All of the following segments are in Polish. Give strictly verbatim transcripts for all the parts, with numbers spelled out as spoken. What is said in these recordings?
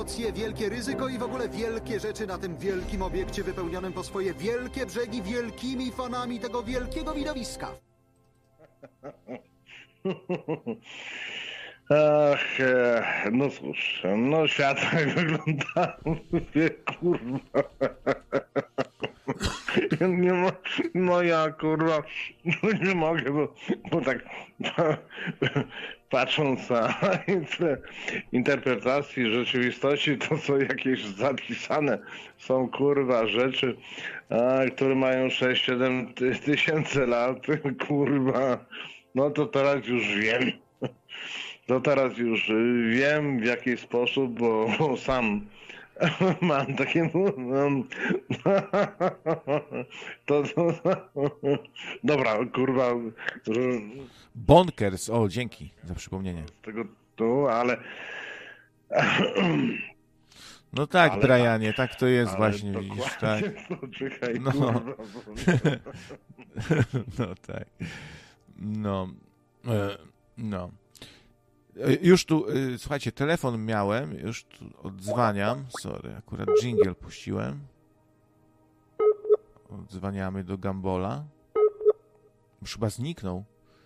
Wielkie ryzyko i w ogóle wielkie rzeczy na tym wielkim obiekcie wypełnionym po swoje wielkie brzegi wielkimi fanami tego wielkiego widowiska. Ach, no cóż, no świat tak wygląda, wie, kurwa. Nie ma, no ja kurwa, no nie mogę, bo, bo tak patrząc na interpretacji rzeczywistości, to są jakieś zapisane, są kurwa rzeczy, a, które mają sześć siedem tysięcy lat, kurwa, no to teraz już wiem. To teraz już wiem w jaki sposób, bo, bo sam mam takie... To, to, dobra, kurwa... Bonkers, o dzięki za przypomnienie. Z tego tu, ale... No tak, ale Brianie, tak, tak to jest właśnie, widzisz, tak. No, czekaj, no. Kurwa, no tak. No. No. Już tu, słuchajcie, telefon miałem, już tu odzwaniam, sorry, akurat dżingiel puściłem. Odzwaniamy do Gambola. Już chyba zniknął.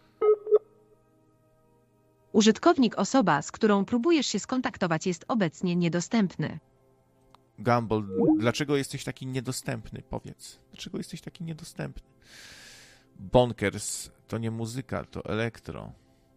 Użytkownik, osoba, z którą próbujesz się skontaktować, jest obecnie niedostępny. Gumball, dlaczego jesteś taki niedostępny? Powiedz. Dlaczego jesteś taki niedostępny? Bonkers to nie muzyka, to elektro.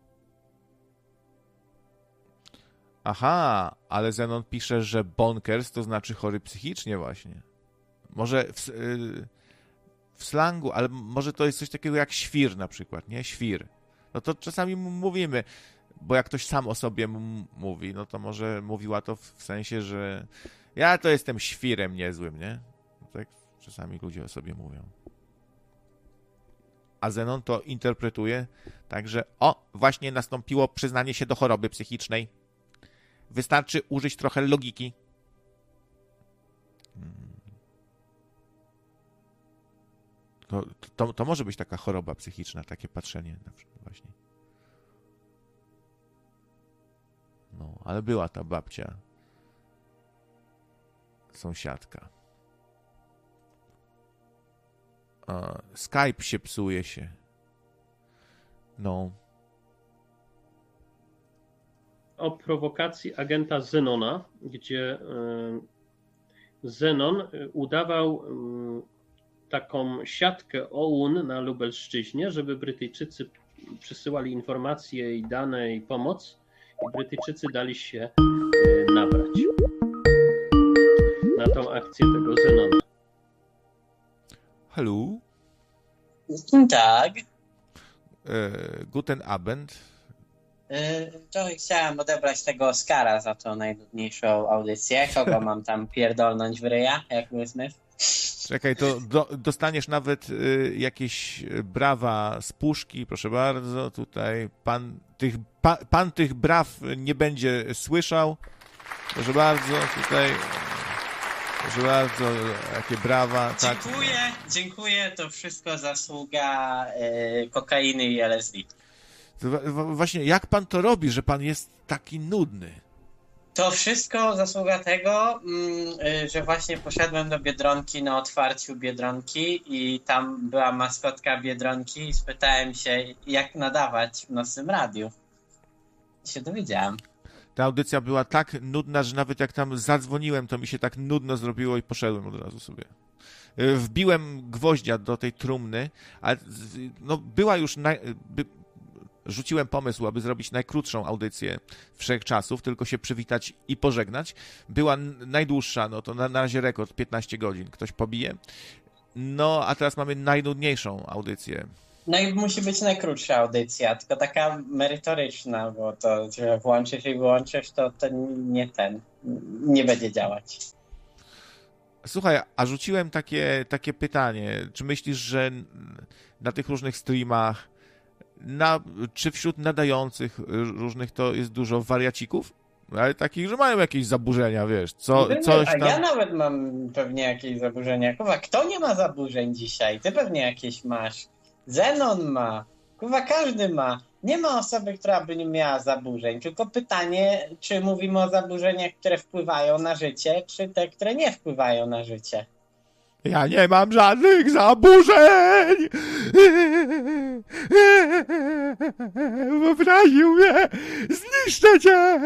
Aha, ale Zenon pisze, że bonkers to znaczy chory psychicznie właśnie. Może w, w slangu, ale może to jest coś takiego jak świr na przykład, nie? Świr. No to czasami mówimy, bo jak ktoś sam o sobie m- mówi, no to może mówiła to w sensie, że ja to jestem świrem niezłym, nie? Tak czasami ludzie o sobie mówią. A Zenon to interpretuje tak, że o, właśnie nastąpiło przyznanie się do choroby psychicznej. Wystarczy użyć trochę logiki. To, to, to może być taka choroba psychiczna, takie patrzenie na przykład właśnie. No, ale była ta babcia. Sąsiadka. A, Skype się psuje się. No. O prowokacji agenta Zenona, gdzie Zenon udawał taką siatkę O U N na Lubelszczyźnie, żeby Brytyjczycy przysyłali informacje i dane i pomoc i Brytyjczycy dali się nabrać na tą akcję tego Zenona. Hallo? Guten Tag. E, guten Abend. To chciałem odebrać tego Oscara za tą najnudniejszą audycję. Kogo mam tam pierdolnąć w ryja, jak Will Smith? Czekaj, to do, dostaniesz nawet y, jakieś brawa z puszki, proszę bardzo, tutaj pan tych, pa, pan tych braw nie będzie słyszał, proszę bardzo, tutaj, proszę bardzo, jakie brawa. Dziękuję, tak. dziękuję, to wszystko zasługa y, kokainy i L S D. Właśnie, jak pan to robi, że pan jest taki nudny? To wszystko zasługa tego, że właśnie poszedłem do Biedronki na otwarciu Biedronki i tam była maskotka Biedronki i spytałem się, jak nadawać w nocnym radiu. I się dowiedziałem. Ta audycja była tak nudna, że nawet jak tam zadzwoniłem, to mi się tak nudno zrobiło i poszedłem od razu sobie. Wbiłem gwoździa do tej trumny, ale no, była już... Naj... By... Rzuciłem pomysł, aby zrobić najkrótszą audycję wszechczasów, tylko się przywitać i pożegnać. Była najdłuższa, no to na, na razie rekord, piętnaście godzin. Ktoś pobije. No, a teraz mamy najnudniejszą audycję. No i musi być najkrótsza audycja, tylko taka merytoryczna, bo to, że włączysz i wyłączysz, to, to nie ten, nie będzie działać. Słuchaj, a rzuciłem takie, takie pytanie. Czy myślisz, że na tych różnych streamach Na, czy wśród nadających różnych to jest dużo wariacików? Ale takich, że mają jakieś zaburzenia, wiesz, co, nie, coś a tam... ja nawet mam pewnie jakieś zaburzenia. Kurwa, kto nie ma zaburzeń dzisiaj? Ty pewnie jakieś masz. Zenon ma. Kurwa, każdy ma. nie ma osoby, która by nie miała zaburzeń, tylko pytanie, czy mówimy o zaburzeniach, które wpływają na życie, czy te, które nie wpływają na życie. Ja nie mam żadnych zaburzeń! Wyobraził mnie! Zniszczę cię!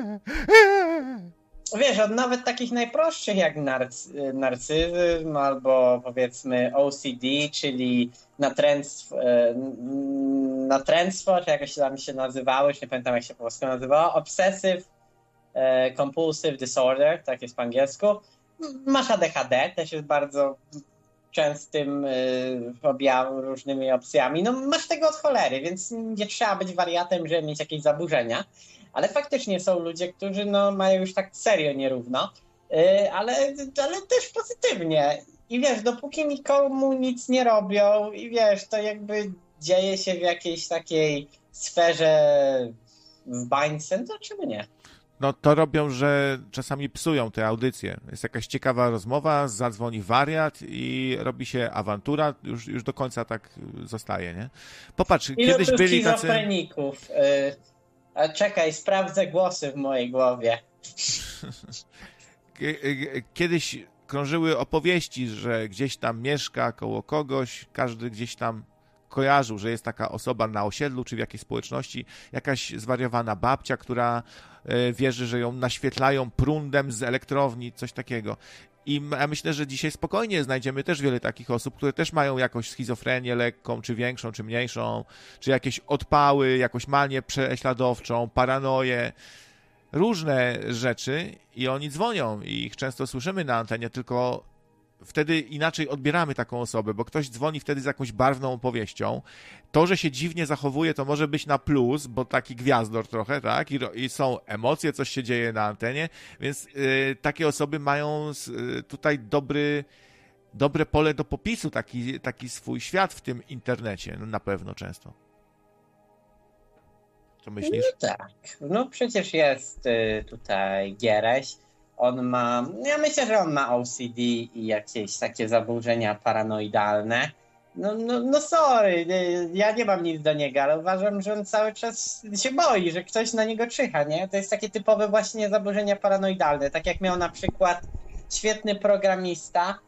Wiesz, od nawet takich najprostszych jak narcy- narcyzm albo powiedzmy O C D, czyli natręctwo, natręctwo, czy jakoś tam się nazywało, już nie pamiętam jak się po polsku nazywało, Obsessive Compulsive Disorder, tak jest po angielsku. Masz A D H D, też jest bardzo częstym objawem, różnymi opcjami. No masz tego od cholery, więc nie trzeba być wariatem, żeby mieć jakieś zaburzenia. Ale faktycznie są ludzie, którzy no, mają już tak serio nierówno, yy, ale, ale też pozytywnie. I wiesz, dopóki nikomu nic nie robią i wiesz, to jakby dzieje się w jakiejś takiej sferze w bańce, to czemu nie? No to robią, że czasami psują te audycje. Jest jakaś ciekawa rozmowa, zadzwoni wariat i robi się awantura, już, już do końca tak zostaje, nie? Popatrz, I kiedyś byli tacy... schizofreników. Yy, a czekaj, sprawdzę głosy w mojej głowie. Kiedyś krążyły opowieści, że gdzieś tam mieszka koło kogoś, każdy gdzieś tam kojarzył, że jest taka osoba na osiedlu czy w jakiejś społeczności, jakaś zwariowana babcia, która wierzy, że ją naświetlają prądem z elektrowni, coś takiego. I ja myślę, że dzisiaj spokojnie znajdziemy też wiele takich osób, które też mają jakąś schizofrenię lekką, czy większą, czy mniejszą, czy jakieś odpały, jakąś manię prześladowczą, paranoję, różne rzeczy i oni dzwonią i ich często słyszymy na antenie, tylko wtedy inaczej odbieramy taką osobę, bo ktoś dzwoni wtedy z jakąś barwną opowieścią. To, że się dziwnie zachowuje, to może być na plus, bo taki gwiazdor trochę, tak? I, i są emocje, coś się dzieje na antenie, więc y, takie osoby mają y, tutaj dobry, dobre pole do popisu, taki, taki swój świat w tym internecie, no, na pewno często. Co myślisz? No tak. No przecież jest y, tutaj Giereś. On ma, ja myślę, że on ma O C D i jakieś takie zaburzenia paranoidalne. No, no, no sorry, ja nie mam nic do niego, ale uważam, że on cały czas się boi, że ktoś na niego czyha, nie? To jest takie typowe właśnie zaburzenia paranoidalne. Tak jak miał na przykład świetny programista,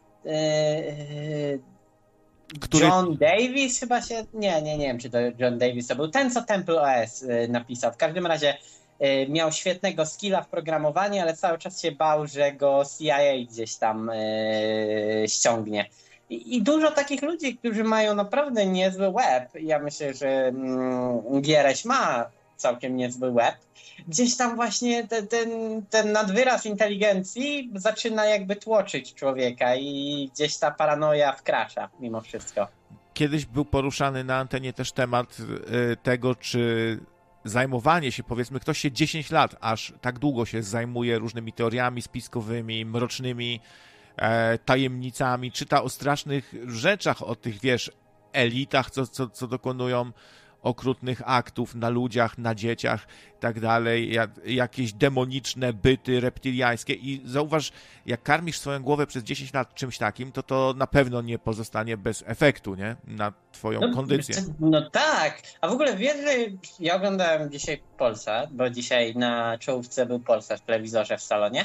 yy, Który... John Davis chyba się, nie, nie, nie wiem, czy to John Davis to był ten, co Temple O S yy, napisał. W każdym razie miał świetnego skilla w programowaniu, ale cały czas się bał, że go C I A gdzieś tam yy, ściągnie. I, I dużo takich ludzi, którzy mają naprawdę niezły web. Ja myślę, że mm, Giereś ma całkiem niezły web. Gdzieś tam właśnie te, ten, ten nadwyraz inteligencji zaczyna jakby tłoczyć człowieka i gdzieś ta paranoja wkracza mimo wszystko. Kiedyś był poruszany na antenie też temat yy, tego, czy zajmowanie się, powiedzmy, ktoś się dziesięć lat, aż tak długo się zajmuje różnymi teoriami spiskowymi, mrocznymi e, tajemnicami, czyta o strasznych rzeczach, o tych, wiesz, elitach, co, co, co dokonują okrutnych aktów na ludziach, na dzieciach i tak dalej, jak, jakieś demoniczne byty reptiliańskie i zauważ, jak karmisz swoją głowę przez dziesięć lat czymś takim, to to na pewno nie pozostanie bez efektu, nie? Na twoją no, kondycję. No tak, a w ogóle wiesz, że ja oglądałem dzisiaj Polsat, bo dzisiaj na czołówce był Polsat w telewizorze w salonie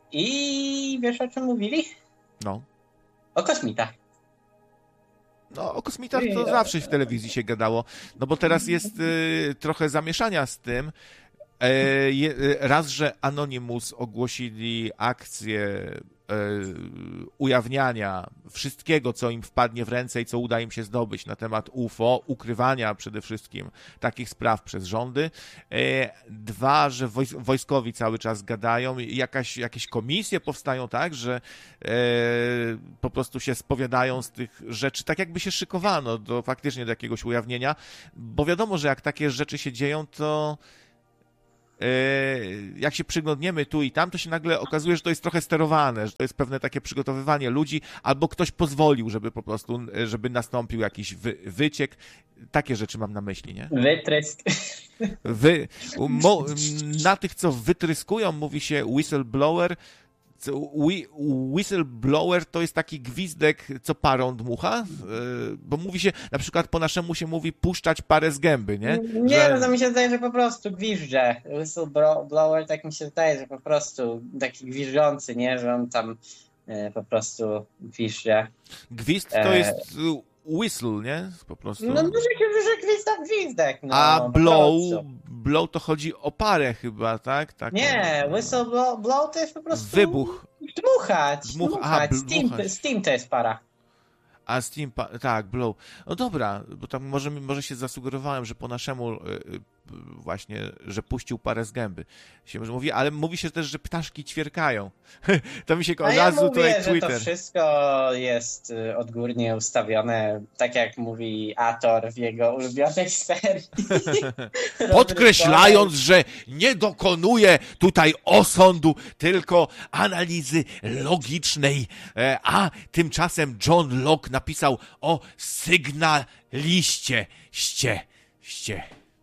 i wiesz, o czym mówili? No. O kosmitach. No, o kosmitach to zawsze w telewizji się gadało, no bo teraz jest y, trochę zamieszania z tym. E, je, raz, że Anonymous ogłosili akcję e, ujawniania wszystkiego, co im wpadnie w ręce i co uda im się zdobyć na temat U F O, ukrywania przede wszystkim takich spraw przez rządy. E, dwa, że wojs wojskowi cały czas gadają, jakaś, jakieś komisje powstają, tak, że e, po prostu się spowiadają z tych rzeczy, tak jakby się szykowano do faktycznie do jakiegoś ujawnienia, bo wiadomo, że jak takie rzeczy się dzieją, to jak się przyglądniemy tu i tam, to się nagle okazuje, że to jest trochę sterowane, że to jest pewne takie przygotowywanie ludzi, albo ktoś pozwolił, żeby po prostu, żeby nastąpił jakiś wy, wyciek. Takie rzeczy mam na myśli, nie? Wytrysk. Wy, mo, na tych, co wytryskują, mówi się whistleblower, Co, whi- whistleblower to jest taki gwizdek, co parą dmucha? E, bo mówi się, na przykład po naszemu się mówi puszczać parę z gęby, nie? Nie, Że- no to mi się zdaje, że po prostu gwizdże. Whistleblower, tak mi się zdaje, że po prostu taki gwizdzący, nie? Że on tam e, po prostu gwizdże. Gwizd to E. jest y, whistle, nie? Po prostu. No, no że, że gwizdek, gwizdek, no. A po blow, prostu. blow to chodzi o parę chyba, tak? tak Nie, whistleblow blow to jest po prostu... Wybuch. Dmuchać, Dmuch- dmuchać. aha, bl- Steam, dmuchać. Steam to jest para. A Steam, pa- tak, blow. No dobra, bo tam może, może się zasugerowałem, że po naszemu y, y, właśnie, że puścił parę z gęby. Się może mówi, ale mówi się też, że ptaszki ćwierkają. To mi się A od ja razu mówię, tutaj że to Twitter. wszystko jest y, odgórnie ustawione, tak jak mówi Ator w jego ulubionej serii. Podkreślając, że nie dokonuje tutaj osądu, tylko analizy logicznej. E, A tymczasem John Locke napisał o sygnaliście. Ście. Ście.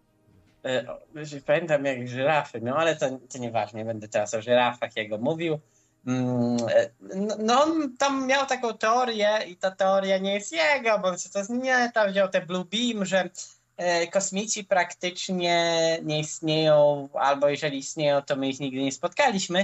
Y, o, Pamiętam jak żyrafy, no ale to, to nieważne, nie będę teraz o żyrafach jego mówił. Mm, y, No, no on tam miał taką teorię i ta teoria nie jest jego, bo to jest nie, tam wziął te Blue Beam, że e, kosmici praktycznie nie istnieją, albo jeżeli istnieją, to my ich nigdy nie spotkaliśmy.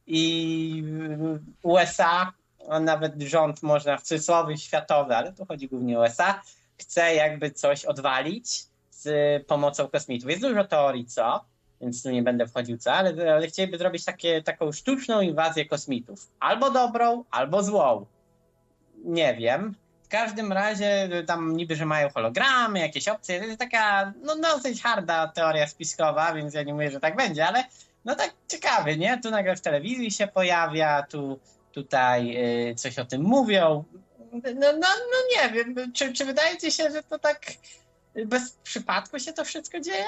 I w U S A, a nawet rząd można w cudzysłowie światowy, ale tu chodzi głównie o U S A, chce jakby coś odwalić z pomocą kosmitów. Jest dużo teorii co, więc tu nie będę wchodził co, ale, ale chcieliby zrobić takie, taką sztuczną inwazję kosmitów. Albo dobrą, albo złą. Nie wiem. W każdym razie tam niby, że mają hologramy, jakieś opcje. To jest taka no dosyć harda teoria spiskowa, więc ja nie mówię, że tak będzie, ale no tak ciekawy, nie? Tu nagle w telewizji się pojawia, tu tutaj y, coś o tym mówią. No, no, no nie wiem, czy, czy wydaje ci się, że to tak bez przypadku się to wszystko dzieje?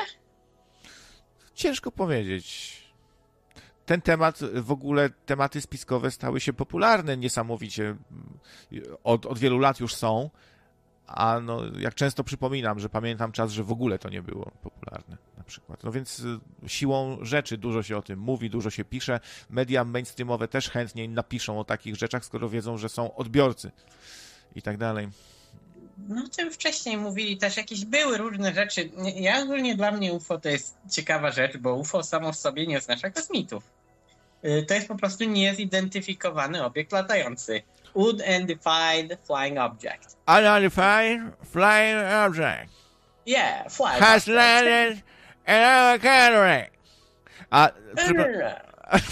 Ciężko powiedzieć. Ten temat, w ogóle tematy spiskowe stały się popularne niesamowicie. Od, od wielu lat już są, a no, jak często przypominam, że pamiętam czas, że w ogóle to nie było popularne na przykład. No więc siłą rzeczy dużo się o tym mówi, dużo się pisze. Media mainstreamowe też chętnie napiszą o takich rzeczach, skoro wiedzą, że są odbiorcy i tak dalej. No o tym wcześniej mówili też, jakieś były różne rzeczy. Ja ogólnie dla mnie U F O to jest ciekawa rzecz, bo U F O samo w sobie nie oznacza kosmitów. To jest po prostu niezidentyfikowany obiekt latający. Unidentified flying object. Unidentified flying object Yeah, flying has object. landed in our country. A, przepra-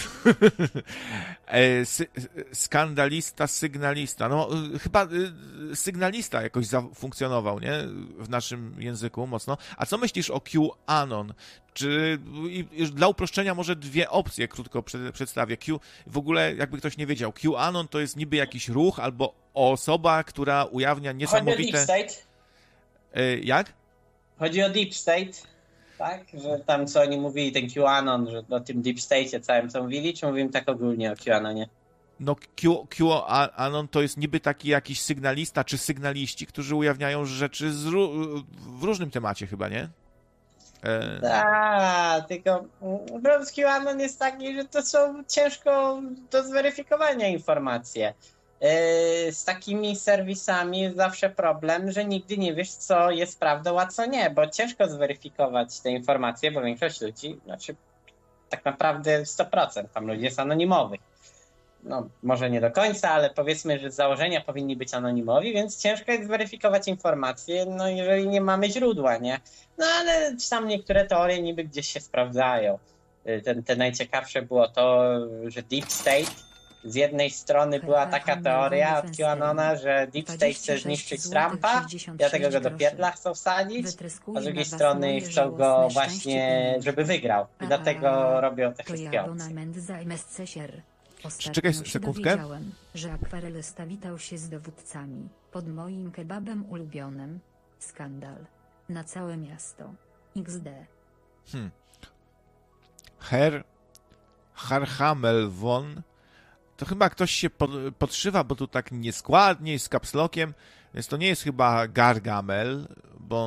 E, sy- skandalista, sygnalista. No, y, chyba y, sygnalista jakoś zafunkcjonował, nie? W naszym języku mocno. A co myślisz o QAnon? Czy i, i dla uproszczenia może dwie opcje krótko przed, przedstawię. Q, w ogóle jakby ktoś nie wiedział, QAnon to jest niby jakiś ruch albo osoba, która ujawnia Chodzi o niesamowite... Deep State. E, jak? Chodzi o Deep State. Tak, że tam co oni mówili, ten QAnon, że o tym Deep State'cie całym co mówili, czy mówimy tak ogólnie o QAnonie? No Q, QAnon to jest niby taki jakiś sygnalista czy sygnaliści, którzy ujawniają rzeczy z ró- w różnym temacie chyba, nie? E... Tak, tylko problem z QAnon jest taki, że to są ciężko do zweryfikowania informacje. Yy, z takimi serwisami jest zawsze problem, że nigdy nie wiesz, co jest prawdą, a co nie, bo ciężko zweryfikować te informacje, bo większość ludzi, znaczy tak naprawdę sto procent tam ludzi jest anonimowych. No, może nie do końca, ale powiedzmy, że z założenia powinni być anonimowi, więc ciężko jest zweryfikować informacje, no jeżeli nie mamy źródła, nie? No ale tam niektóre teorie niby gdzieś się sprawdzają. Ten, te najciekawsze było to, że Deep State, z jednej strony była taka teoria od QAnona, że Deep State chce zniszczyć Trumpa, dlatego go do pierdla chcą wsadzić, a z drugiej strony chcą go właśnie, żeby wygrał. I dlatego robią te wszystkie opcje. Czekaj sekundkę. Dowiedziałem, że akwarelista witał się z dowódcami pod moim kebabem ulubionym. Skandal. Na całe miasto. iks de. Hmm. Herr Harhamel von. To chyba ktoś się pod, podszywa, bo tu tak nieskładnie, z kapslokiem, więc to nie jest chyba Gargamel, bo on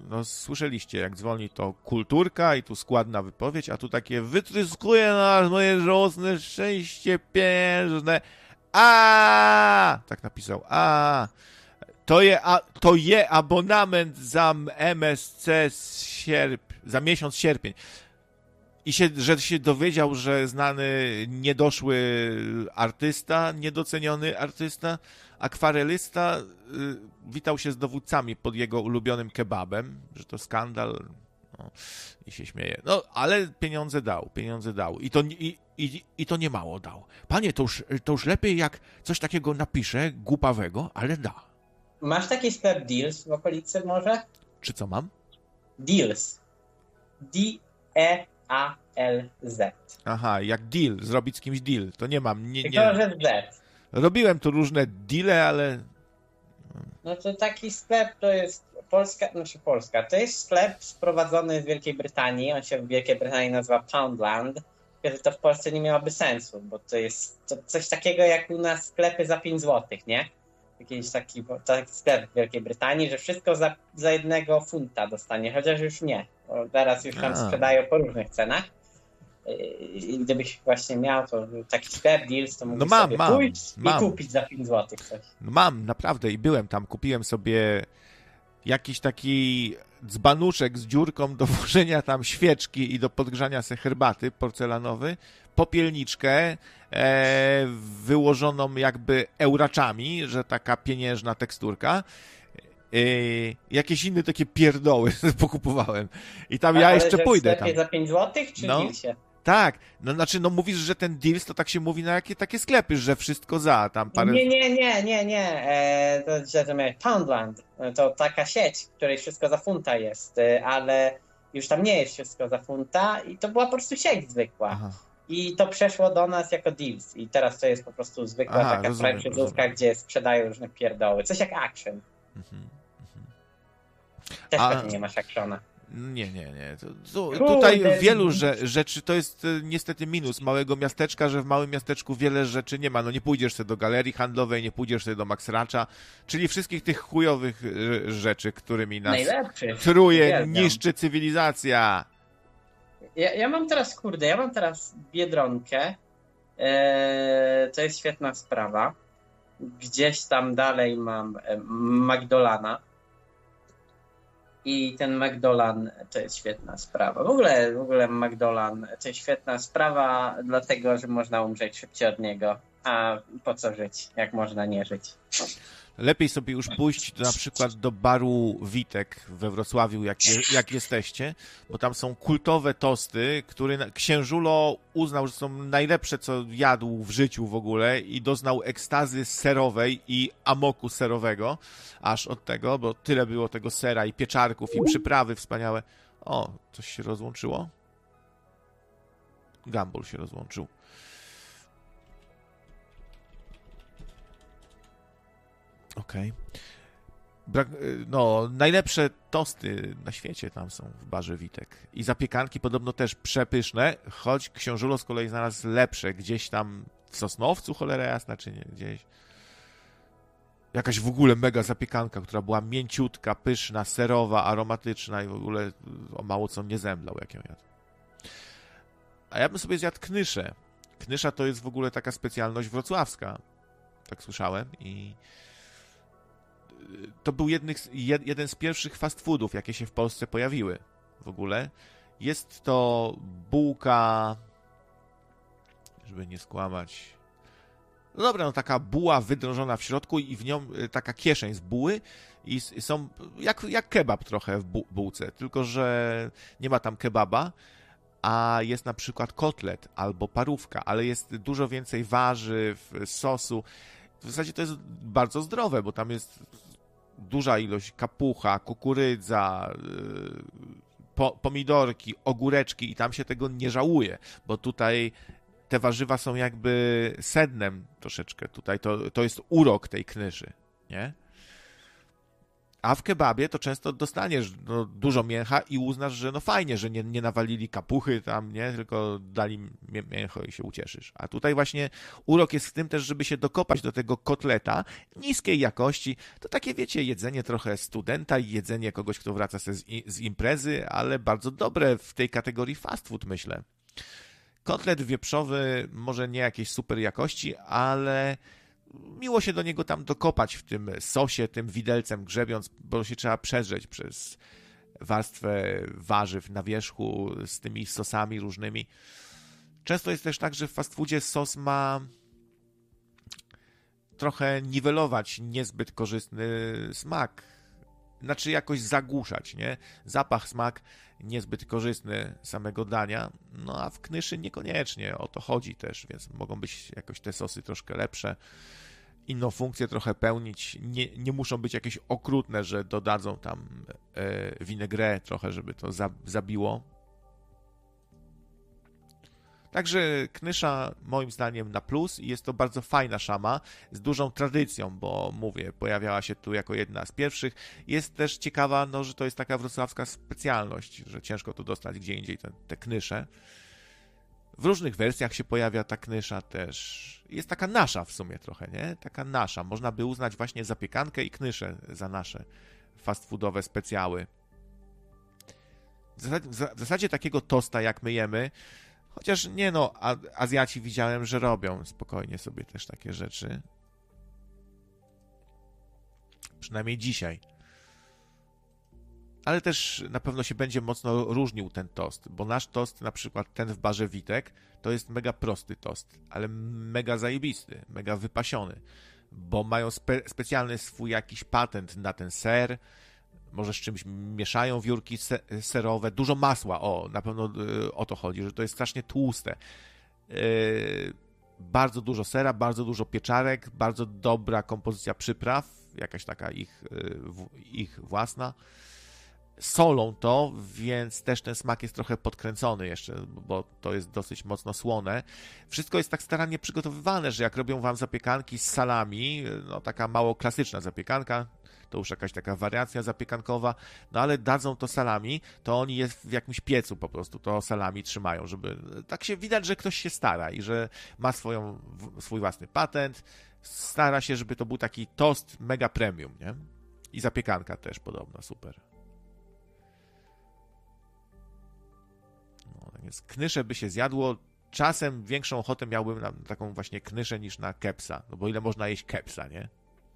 no słyszeliście, jak dzwoni, to kulturka i tu składna wypowiedź, a tu takie wytryskuje nas moje żałosne szczęście pieniężne. A, tak napisał. A, to je, a, to je abonament za M S C z sierp, za miesiąc sierpień. I się, że się dowiedział, że znany niedoszły artysta, niedoceniony artysta, akwarelysta y, witał się z dowódcami pod jego ulubionym kebabem, że to skandal, no, i się śmieje. No, ale pieniądze dał, pieniądze dał. I to, i, i, i to nie mało dał. Panie, to już, to już lepiej jak coś takiego napisze, głupawego, ale da. Masz taki sklep Deals w okolicy może? Czy co mam? Deals. D E A L Z. Aha, jak deal, zrobić z kimś deal. To nie mam, nie, Tylko, nie. że Z. Robiłem tu różne deale, ale... No to taki sklep to jest Polska, znaczy Polska, to jest sklep sprowadzony z Wielkiej Brytanii, on się w Wielkiej Brytanii nazywa Poundland, tylko to w Polsce nie miałoby sensu, bo to jest to coś takiego jak u nas sklepy za pięć złotych, nie? Jakiś taki, taki sklep w Wielkiej Brytanii, że wszystko za, za jednego funta dostanie, chociaż już nie, bo teraz już tam A. sprzedają po różnych cenach. I gdybyś właśnie miał to taki sklep Deals, to mógłbyś No mam, sobie mam, pójść mam. i kupić za pięć złotych coś. No mam, naprawdę, i byłem tam, kupiłem sobie jakiś taki dzbanuszek z dziurką do włożenia tam świeczki i do podgrzania se herbaty porcelanowy, popielniczkę e, wyłożoną jakby euraczami, że taka pieniężna teksturka, e, jakieś inne takie pierdoły pokupowałem. I tam ja Ale jeszcze że pójdę w sklepie tam. za pięć złotych czy No. w Dealsie? Tak, no znaczy, no mówisz, że ten deals to tak się mówi na jakie takie sklepy, że wszystko za, tam parę... Nie, nie, nie, nie, nie. E, to źle zrozumiałem. Poundland to taka sieć, w której wszystko za funta jest, e, ale już tam nie jest wszystko za funta i to była po prostu sieć zwykła. Aha. I to przeszło do nas jako Deals i teraz to jest po prostu zwykła Aha, taka rozumiem, franczyzówka, rozumiem. gdzie sprzedają różne pierdoły. Coś jak Action. Mhm. Też A- pewnie nie masz Actiona. Nie, nie, nie. To, to, Kurde, tutaj wielu widzisz? że, rzeczy, to jest e, niestety minus małego miasteczka, że w małym miasteczku wiele rzeczy nie ma. No nie pójdziesz sobie do galerii handlowej, nie pójdziesz sobie do Max Racza, czyli wszystkich tych chujowych e, rzeczy, którymi nas Najlepszy. truje, Uwielbiam. niszczy cywilizacja. Ja, ja mam teraz, kurde, ja mam teraz Biedronkę. Eee, to jest świetna sprawa. Gdzieś tam dalej mam e, Magdolana. I ten Magdolan to jest świetna sprawa. W ogóle, w ogóle Magdolan to jest świetna sprawa, dlatego że można umrzeć szybciej od niego. A po co żyć, jak można nie żyć? Lepiej sobie już pójść do, na przykład do baru Witek we Wrocławiu, jak, je, jak jesteście, bo tam są kultowe tosty, które na- księżulo uznał, że są najlepsze, co jadł w życiu w ogóle i doznał ekstazy serowej i amoku serowego, aż od tego, bo tyle było tego sera i pieczarków i przyprawy wspaniałe. O, coś się rozłączyło? Gumball się rozłączył. Okej. Brak, no, najlepsze tosty na świecie tam są w barze Witek. I zapiekanki podobno też przepyszne, choć książulo z kolei znalazł lepsze. Gdzieś tam w Sosnowcu, cholera jasna, czy nie, gdzieś. Jakaś w ogóle mega zapiekanka, która była mięciutka, pyszna, serowa, aromatyczna i w ogóle o mało co nie zemdlał, jak ją jadł. A ja bym sobie zjadł knyszę. Knysza to jest w ogóle taka specjalność wrocławska. Tak słyszałem i to był jednych, jed, jeden z pierwszych fast foodów, jakie się w Polsce pojawiły w ogóle. Jest to bułka, żeby nie skłamać, no dobra, no taka buła wydrążona w środku i w nią taka kieszeń z buły i są jak, jak kebab trochę w bu, bułce, tylko że nie ma tam kebaba, a jest na przykład kotlet albo parówka, ale jest dużo więcej warzyw, sosu. W zasadzie to jest bardzo zdrowe, bo tam jest duża ilość kapucha, kukurydza, po, pomidorki, ogóreczki i tam się tego nie żałuje, bo tutaj te warzywa są jakby sednem troszeczkę. Tutaj to, to jest urok tej knyszy, nie? A w kebabie to często dostaniesz no, dużo mięcha i uznasz, że no fajnie, że nie, nie nawalili kapuchy tam, nie, tylko dali mię- mięcho i się ucieszysz. A tutaj właśnie urok jest w tym też, żeby się dokopać do tego kotleta niskiej jakości. To takie, wiecie, jedzenie trochę studenta i jedzenie kogoś, kto wraca se z, i- z imprezy, ale bardzo dobre w tej kategorii fast food, myślę. Kotlet wieprzowy może nie jakiejś super jakości, ale miło się do niego tam dokopać w tym sosie, tym widelcem grzebiąc, bo się trzeba przedrzeć przez warstwę warzyw na wierzchu z tymi sosami różnymi. Często jest też tak, że w fast foodzie sos ma trochę niwelować niezbyt korzystny smak. Znaczy jakoś zagłuszać, nie? Zapach, smak niezbyt korzystny samego dania. No a w Knyszy niekoniecznie o to chodzi też, więc mogą być jakoś te sosy troszkę lepsze. Inną funkcję trochę pełnić. Nie, nie muszą być jakieś okrutne, że dodadzą tam e, vinaigrette trochę, żeby to za, zabiło. Także Knysza moim zdaniem na plus i jest to bardzo fajna szama z dużą tradycją, bo mówię, pojawiała się tu jako jedna z pierwszych. Jest też ciekawa, no, że to jest taka wrocławska specjalność, że ciężko tu dostać gdzie indziej te, te Knysze. W różnych wersjach się pojawia ta Knysza też. Jest taka nasza w sumie trochę, nie? Taka nasza. Można by uznać właśnie zapiekankę i Knyszę za nasze fast foodowe specjały. W zasadzie, w zasadzie takiego tosta jak my jemy, chociaż nie no, Azjaci widziałem, że robią spokojnie sobie też takie rzeczy. Przynajmniej dzisiaj. Ale też na pewno się będzie mocno różnił ten tost, bo nasz tost, na przykład ten w barze Witek, to jest mega prosty tost, ale mega zajebisty, mega wypasiony, bo mają spe- specjalny swój jakiś patent na ten ser, może z czymś mieszają wiórki se- serowe, dużo masła, o, na pewno y, o to chodzi, że to jest strasznie tłuste. Yy, bardzo dużo sera, bardzo dużo pieczarek, bardzo dobra kompozycja przypraw, jakaś taka ich, y, w, ich własna. Solą to, więc też ten smak jest trochę podkręcony jeszcze, bo to jest dosyć mocno słone. Wszystko jest tak starannie przygotowywane, że jak robią wam zapiekanki z salami, no taka mało klasyczna zapiekanka, to już jakaś taka wariacja zapiekankowa, no ale dadzą to salami, to oni je w jakimś piecu po prostu to salami trzymają, żeby tak się widać, że ktoś się stara i że ma swoją, swój własny patent, stara się, żeby to był taki tost mega premium, nie? I zapiekanka też podobno, super. No, więc Knyszę by się zjadło, czasem większą ochotę miałbym na taką właśnie Knyszę niż na kepsa, no bo ile można jeść kepsa, nie?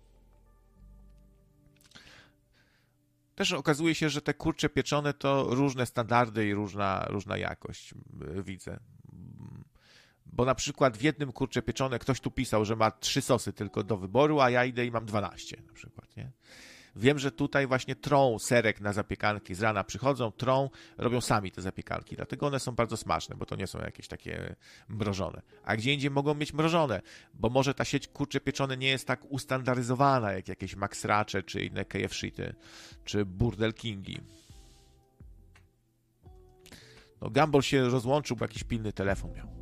Też okazuje się, że te kurcze pieczone to różne standardy i różna, różna jakość, widzę. Bo na przykład w jednym kurcze pieczone ktoś tu pisał, że ma trzy sosy tylko do wyboru, a ja idę i mam dwanaście na przykład, nie? Wiem, że tutaj właśnie trą serek na zapiekanki, z rana przychodzą, trą, robią sami te zapiekanki, dlatego one są bardzo smaczne, bo to nie są jakieś takie mrożone. A gdzie indziej mogą mieć mrożone, bo może ta sieć kurcze pieczone nie jest tak ustandaryzowana, jak jakieś Max Racze, czy inne K F C-ty, czy Burdel Kingi. No, Gumball się rozłączył, bo jakiś pilny telefon miał.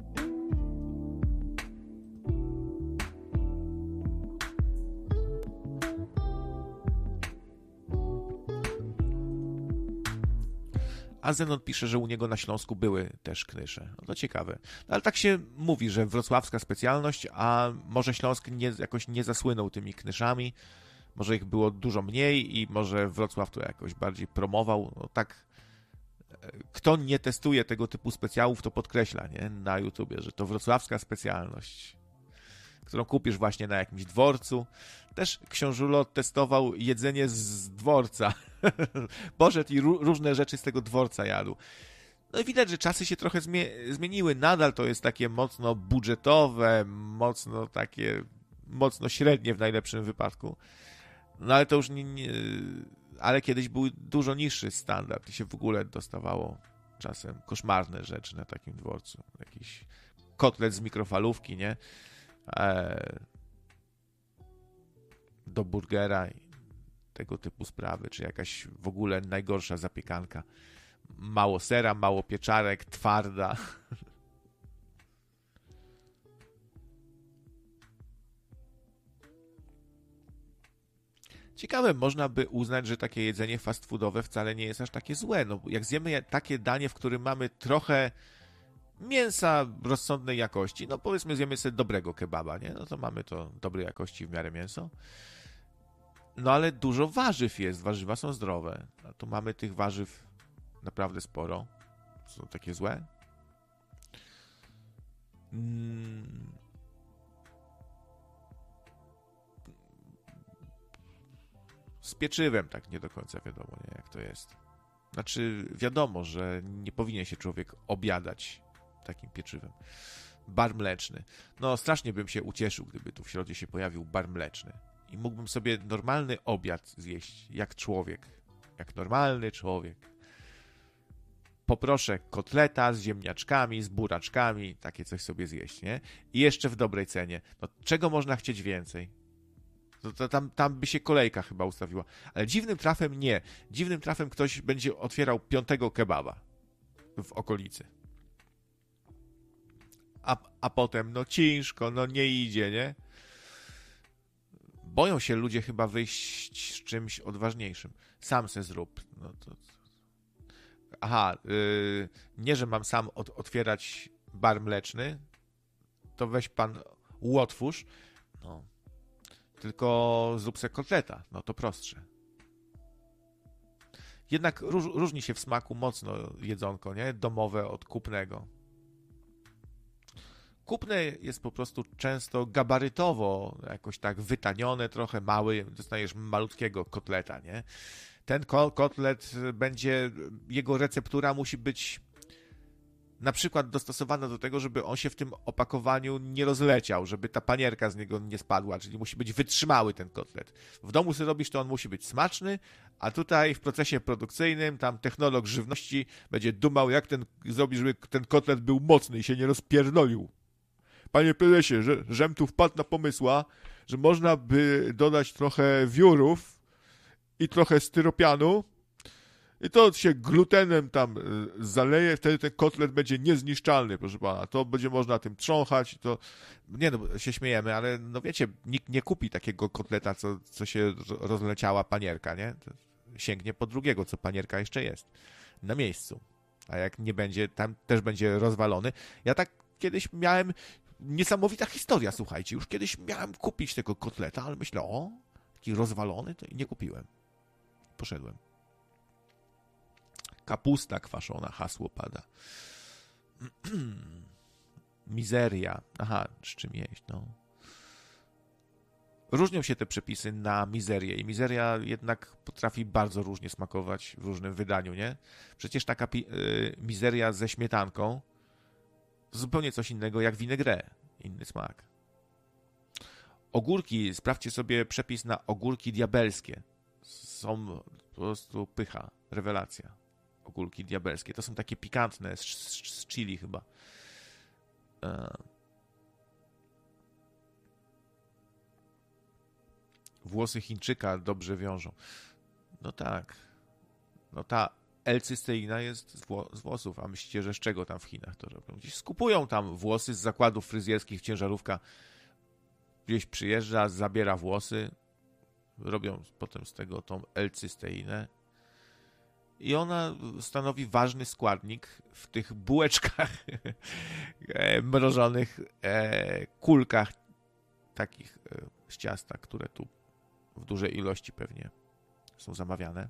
A Zenon pisze, że u niego na Śląsku były też Knysze. No to ciekawe. No, ale tak się mówi, że wrocławska specjalność, a może Śląsk nie, jakoś nie zasłynął tymi Knyszami. Może ich było dużo mniej i może Wrocław to jakoś bardziej promował. No tak, kto nie testuje tego typu specjałów, to podkreśla, nie? Na YouTubie, że to wrocławska specjalność, którą kupisz właśnie na jakimś dworcu. Też książulo testował jedzenie z dworca. Poszedł i ró- różne rzeczy z tego dworca jadł. No i widać, że czasy się trochę zmie- zmieniły. Nadal to jest takie mocno budżetowe, mocno takie, mocno średnie w najlepszym wypadku. No ale to już nie, nie... Ale kiedyś był dużo niższy standard i się w ogóle dostawało czasem koszmarne rzeczy na takim dworcu. Jakiś kotlet z mikrofalówki, nie? Eee, do burgera i tego typu sprawy, czy jakaś w ogóle najgorsza zapiekanka. Mało sera, mało pieczarek, twarda. Ciekawe, można by uznać, że takie jedzenie fast foodowe wcale nie jest aż takie złe. No, jak zjemy takie danie, w którym mamy trochę mięsa rozsądnej jakości, no powiedzmy zjemy sobie dobrego kebaba, nie? No to mamy to dobrej jakości w miarę mięso. No ale dużo warzyw jest, warzywa są zdrowe. A tu mamy tych warzyw naprawdę sporo. Są takie złe. Hmm. Z pieczywem tak nie do końca wiadomo, nie, jak to jest. Znaczy wiadomo, że nie powinien się człowiek obiadać takim pieczywem. Bar mleczny. No strasznie bym się ucieszył, gdyby tu w środzie się pojawił bar mleczny. I mógłbym sobie normalny obiad zjeść, jak człowiek. Jak normalny człowiek. Poproszę kotleta z ziemniaczkami, z buraczkami, takie coś sobie zjeść, nie? I jeszcze w dobrej cenie. No czego można chcieć więcej? To, to tam, tam by się kolejka chyba ustawiła. Ale dziwnym trafem nie. Dziwnym trafem ktoś będzie otwierał piątego kebaba w okolicy. A, a potem, no ciężko, no nie idzie, nie? Boją się ludzie chyba wyjść z czymś odważniejszym. Sam se zrób. No to... Aha, yy, nie, że mam sam od, otwierać bar mleczny, to weź pan łotwórz, no, tylko zrób se kotleta, no to prostsze. Jednak róż, różni się w smaku mocno jedzonko, nie? Domowe od kupnego. Kupne jest po prostu często gabarytowo jakoś tak wytanione, trochę mały, dostajesz malutkiego kotleta, nie? Ten kotlet będzie, jego receptura musi być na przykład dostosowana do tego, żeby on się w tym opakowaniu nie rozleciał, żeby ta panierka z niego nie spadła, czyli musi być wytrzymały ten kotlet. W domu sobie robisz, to on musi być smaczny, a tutaj w procesie produkcyjnym tam technolog żywności będzie dumał, jak ten zrobić, żeby ten kotlet był mocny i się nie rozpierdolił. Panie prezesie, że, żem tu wpadł na pomysła, że można by dodać trochę wiórów i trochę styropianu i to się glutenem tam zaleje, wtedy ten kotlet będzie niezniszczalny, proszę pana. To będzie można tym trząchać, to... Nie no, się śmiejemy, ale no wiecie, nikt nie kupi takiego kotleta, co, co się rozleciała panierka, nie? To sięgnie po drugiego, co panierka jeszcze jest. Na miejscu. A jak nie będzie, tam też będzie rozwalony. Ja tak kiedyś miałem... Niesamowita historia, słuchajcie. Już kiedyś miałem kupić tego kotleta, ale myślę, o, taki rozwalony, to i nie kupiłem. Poszedłem. Kapusta kwaszona, hasło pada. Mizeria. Aha, z czym jeść, no. Różnią się te przepisy na mizerię i mizeria jednak potrafi bardzo różnie smakować w różnym wydaniu, nie? Przecież taka pi- y- mizeria ze śmietanką to zupełnie coś innego jak vinaigrette. Inny smak. Ogórki, sprawdźcie sobie przepis na ogórki diabelskie. Są po prostu pycha, rewelacja. Ogórki diabelskie. To są takie pikantne, z, z chili chyba. E... Włosy Chińczyka dobrze wiążą. No tak. No ta L-cysteina jest z, wło- z włosów, a myślicie, że z czego tam w Chinach to robią? Gdzieś skupują tam włosy z zakładów fryzjerskich, ciężarówka gdzieś przyjeżdża, zabiera włosy, robią potem z tego tą L-cysteinę i ona stanowi ważny składnik w tych bułeczkach mrożonych, e, kulkach takich e, z ciasta, które tu w dużej ilości pewnie są zamawiane.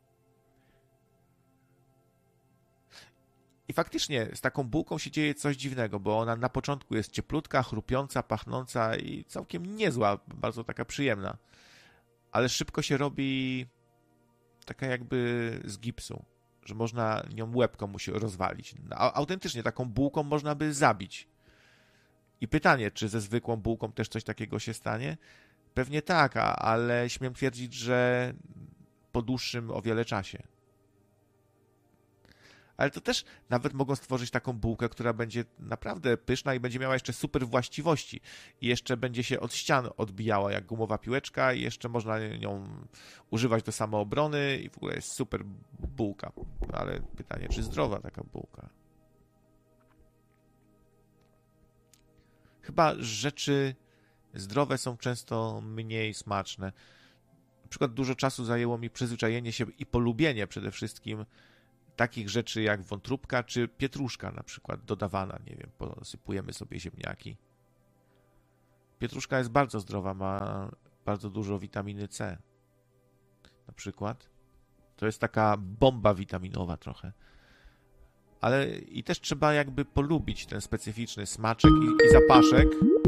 I faktycznie z taką bułką się dzieje coś dziwnego, bo ona na początku jest cieplutka, chrupiąca, pachnąca i całkiem niezła, bardzo taka przyjemna. Ale szybko się robi taka jakby z gipsu, że można nią łeb komuś rozwalić. A autentycznie taką bułką można by zabić. I pytanie, czy ze zwykłą bułką też coś takiego się stanie? Pewnie tak, a, ale śmiem twierdzić, że po dłuższym o wiele czasie. Ale to też nawet mogą stworzyć taką bułkę, która będzie naprawdę pyszna i będzie miała jeszcze super właściwości. I jeszcze będzie się od ścian odbijała jak gumowa piłeczka i jeszcze można ją używać do samoobrony i w ogóle jest super bułka. Ale pytanie, czy zdrowa taka bułka? Chyba rzeczy zdrowe są często mniej smaczne. przykład dużo czasu zajęło mi przyzwyczajenie się i polubienie przede wszystkim takich rzeczy jak wątróbka czy pietruszka na przykład dodawana, nie wiem, posypujemy sobie ziemniaki. Pietruszka jest bardzo zdrowa, ma bardzo dużo witaminy C na przykład. To jest taka bomba witaminowa trochę. Ale i też trzeba jakby polubić ten specyficzny smaczek i, i zapaszek.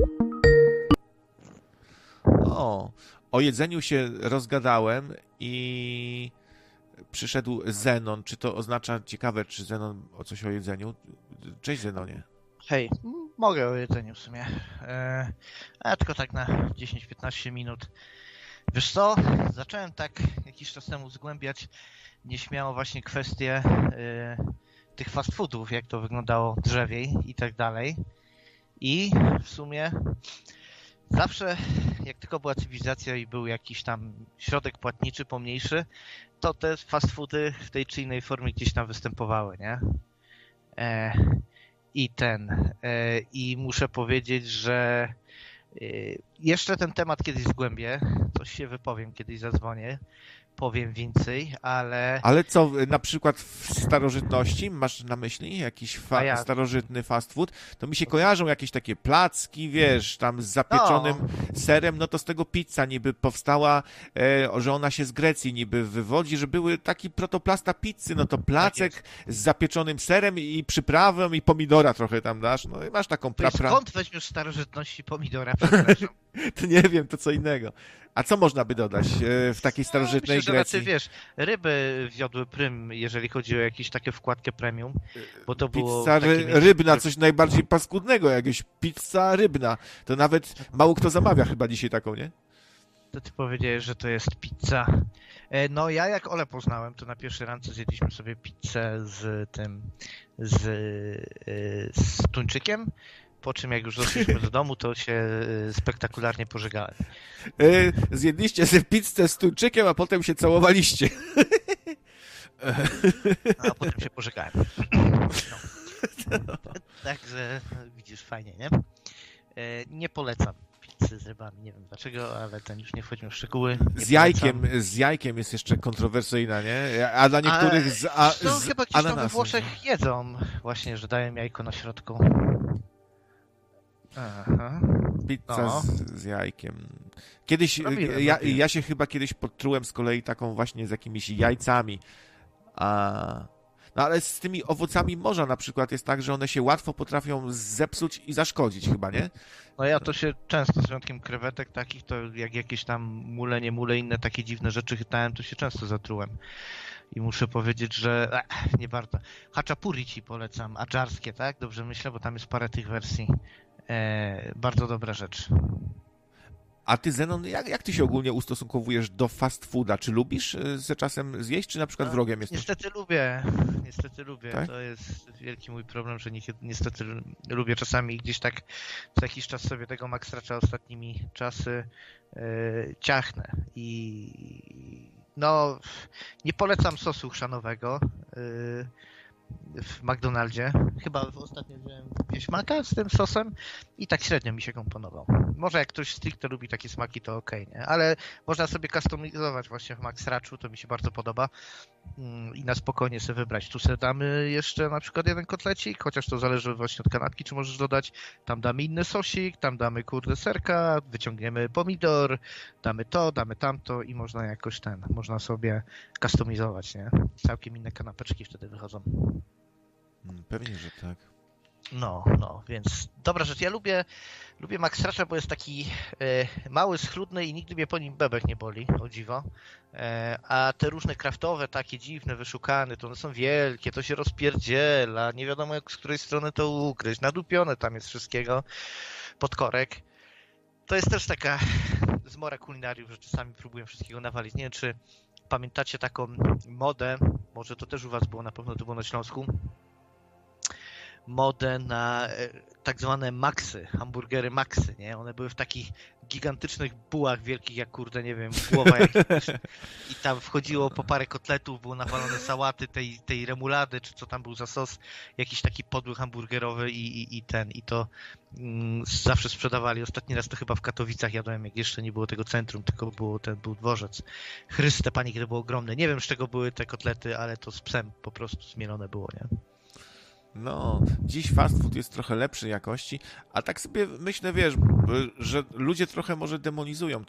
O, o jedzeniu się rozgadałem i przyszedł Zenon. Czy to oznacza, ciekawe, czy Zenon o coś o jedzeniu? Cześć Zenonie. Hej, mogę o jedzeniu w sumie. Eee, a tylko tak na dziesięć piętnaście minut. Wiesz co, zacząłem tak jakiś czas temu zgłębiać nieśmiało właśnie kwestie e, tych fast foodów, jak to wyglądało drzewiej i tak dalej. I w sumie zawsze, jak tylko była cywilizacja i był jakiś tam środek płatniczy pomniejszy, to te fast foody w tej czy innej formie gdzieś tam występowały, nie? E, I ten. E, I muszę powiedzieć, że e, jeszcze ten temat kiedyś zgłębię, coś się wypowiem, kiedyś zadzwonię, powiem więcej, ale... Ale co, na przykład w starożytności masz na myśli jakiś fa- ja... starożytny fast food? To mi się kojarzą jakieś takie placki, wiesz, tam z zapieczonym no. serem, no to z tego pizza niby powstała, e, że ona się z Grecji niby wywodzi, że były taki protoplasta pizzy, no to placek tak z zapieczonym serem i przyprawą i pomidora trochę tam dasz, no i masz taką pra... pra... Skąd weźmiesz w starożytności pomidora, przepraszam? To nie wiem, to co innego. A co można by dodać w takiej starożytnej no, myślę, Grecji? Że raczej, wiesz, ryby wiodły prym, jeżeli chodzi o jakieś takie wkładkę premium, bo to było... Pizza ry- rybna, coś najbardziej paskudnego, jakieś pizza rybna. To nawet mało kto zamawia chyba dzisiaj taką, nie? To ty powiedziałeś, że to jest pizza. No ja jak Ole poznałem, to na pierwszej randce zjedliśmy sobie pizzę z tym, z, z tuńczykiem. Po czym jak już doszliśmy do domu, to się spektakularnie pożegałem. Yy, zjedliście sobie pizzę z tuńczykiem, a potem się całowaliście. A potem się pożegałem. No. Także widzisz, fajnie, nie? Nie polecam pizzy z rybami, nie wiem dlaczego, ale ten już nie wchodźmy w szczegóły. Z jajkiem, z jajkiem jest jeszcze kontrowersyjna, nie? A dla niektórych z, a, z to chyba gdzieś tam we ananasem. Włoszech jedzą właśnie, że dają jajko na środku. Aha. Pizza no. z, z jajkiem. Kiedyś, Robiłem, ja, robiłem. ja się chyba kiedyś podtrułem z kolei taką właśnie z jakimiś jajcami. A... No ale z tymi owocami morza na przykład jest tak, że one się łatwo potrafią zepsuć i zaszkodzić chyba, nie? No ja to się często z wyjątkiem krewetek takich, to jak jakieś tam mule, nie mule, inne takie dziwne rzeczy chytałem, to się często zatrułem. I muszę powiedzieć, że eh, nie warto. Haczapuri ci polecam, adżarskie, tak? Dobrze myślę, bo tam jest parę tych wersji. E, bardzo dobra rzecz. A ty, Zenon, jak, jak ty się ogólnie ustosunkowujesz do fast fooda? Czy lubisz ze czasem zjeść, czy na przykład no, wrogiem jesteś? Niestety lubię. Niestety lubię. Tak? To jest wielki mój problem, że niekiedy, niestety lubię czasami gdzieś tak co jakiś czas sobie tego Max Ratcha ostatnimi czasy e, ciachnę. I no, nie polecam sosu chrzanowego. E, w McDonaldzie. Chyba ostatnio wziąłem wieśmaka z tym sosem i tak średnio mi się komponował. Może jak ktoś stricte lubi takie smaki, to okej, okay, nie? Ale można sobie customizować właśnie w Max Ratchu, to mi się bardzo podoba i na spokojnie sobie wybrać. Tu sobie damy jeszcze na przykład jeden kotlecik, chociaż to zależy właśnie od kanapki, czy możesz dodać. Tam damy inny sosik, tam damy kurde serka, wyciągniemy pomidor, damy to, damy tamto i można jakoś ten, można sobie customizować, nie? Całkiem inne kanapeczki wtedy wychodzą. Pewnie, że tak. No, no, więc dobra rzecz. Ja lubię, lubię Max Ratcha, bo jest taki e, mały, schludny i nigdy mnie po nim bebek nie boli, o dziwo. E, a te różne kraftowe, takie dziwne, wyszukane, to one są wielkie, to się rozpierdziela, nie wiadomo jak, z której strony to ugryźć, nadupione tam jest wszystkiego pod korek. To jest też taka zmora kulinariów, że czasami próbuję wszystkiego nawalić. Nie wiem, czy pamiętacie taką modę, może to też u was było, na pewno to było na Śląsku, modę na e, tak zwane maksy, hamburgery maksy, nie? One były w takich gigantycznych bułach wielkich, jak kurde, nie wiem, głowa jakiś. I tam wchodziło po parę kotletów, było nawalone sałaty, tej, tej remulady, czy co tam był za sos, jakiś taki podły hamburgerowy i, i, i ten, i to mm, zawsze sprzedawali. Ostatni raz to chyba w Katowicach jadłem, jak jeszcze nie było tego centrum, tylko było ten, był dworzec. Chryste, panie, kiedy było ogromne. Nie wiem, z czego były te kotlety, ale to z psem po prostu zmielone było, nie? No, dziś fast food jest trochę lepszej jakości, a tak sobie myślę, wiesz, że ludzie trochę może demonizują